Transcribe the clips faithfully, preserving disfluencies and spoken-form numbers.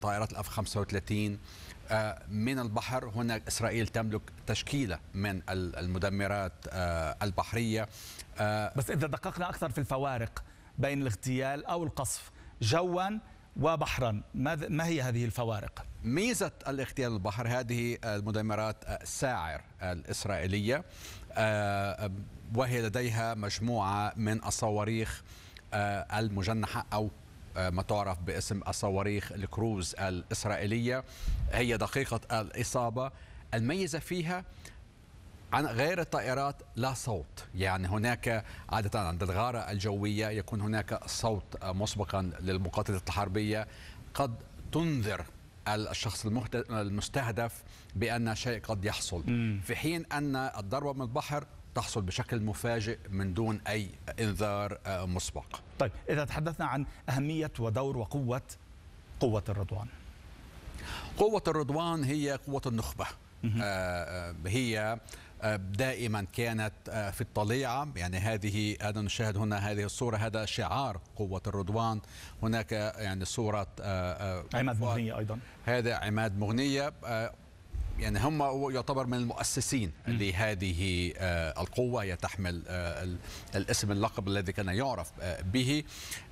طائرات الاف خمسة وثلاثين. من البحر هناك إسرائيل تملك تشكيلة من المدمرات البحرية. بس إذا دققنا أكثر في الفوارق بين الاغتيال أو القصف جوا وبحرا، ما هي هذه الفوارق؟ ميزة الاغتيال البحر هذه المدمرات الساعر الإسرائيلية، وهي لديها مجموعة من الصواريخ المجنحة أو ما تعرف باسم الصواريخ الكروز الإسرائيلية. هي دقيقة الإصابة. الميزة فيها عن غير الطائرات لا صوت، يعني هناك عادة عند الغارة الجوية يكون هناك صوت مسبقا للمقاتلة الحربية قد تنذر الشخص المستهدف بأن شيء قد يحصل، في حين أن الضربة من البحر تحصل بشكل مفاجئ من دون أي إنذار مسبق. طيب إذا تحدثنا عن أهمية ودور وقوة قوة الرضوان. قوة الرضوان هي قوة النخبة. هي دائما كانت في الطليعة، يعني هذه هذا نشاهد هنا هذه الصورة، هذا شعار قوة الرضوان. هناك يعني صورة عماد مغنية أيضا، هذا عماد مغنية، يعني هم يعتبر من المؤسسين لهذه القوة. هي تحمل الاسم اللقب الذي كان يعرف به.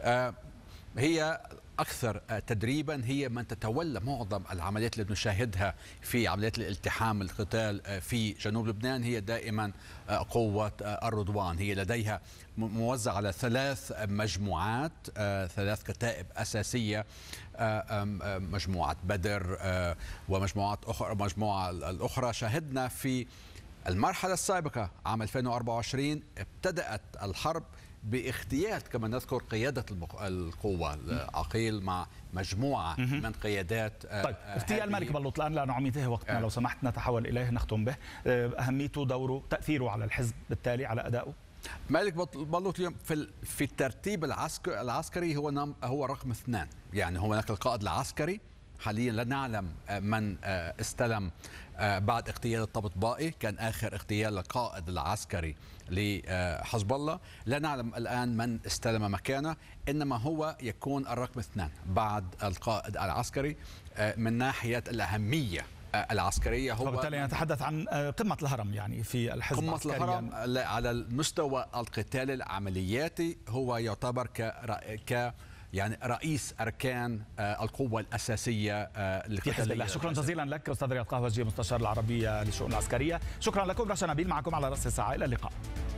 هي أكثر تدريبا، هي من تتولى معظم العمليات التي نشاهدها في عمليات الالتحام القتال في جنوب لبنان. هي دائما قوة الرضوان. هي لديها موزع على ثلاث مجموعات، ثلاث كتائب أساسية، مجموعة بدر ومجموعات أخرى. مجموعة الأخرى شاهدنا في المرحلة السابقة عام ألفين وأربعة وعشرين ابتدأت الحرب باغتيال كما نذكر قيادة القوة عقيل مع مجموعة من قيادات. طيب اغتيال مالك بلوط الآن لأنه عم ينتهي وقتنا، آه. لو سمحت نتحول إليه نختم به. أهميته، دوره، تأثيره على الحزب بالتالي على أدائه. مالك بلوط اليوم في في الترتيب العسكري العسكري هو نم هو رقم اثنان، يعني هو هناك القائد العسكري. حاليا لا نعلم من استلم بعد اغتيال الطبطبائي، كان آخر اغتيال القائد العسكري لحزب الله. لا نعلم الآن من استلم مكانه، إنما هو يكون الرقم اثنان بعد القائد العسكري من ناحية الأهمية العسكرية. هو وبالتالي نتحدث عن قمة الهرم يعني في الحزب قمة عسكريا. الهرم على المستوى القتال العملياتي. هو يعتبر ك ك يعني رئيس أركان القوة الأساسية في حزب الله. شكرا جزيلا لك أستاذ رياض قهوجي، مستشار العربية للشؤون العسكرية. شكرا لكم. رشا نبيل معكم على رأس الساعة، إلى اللقاء.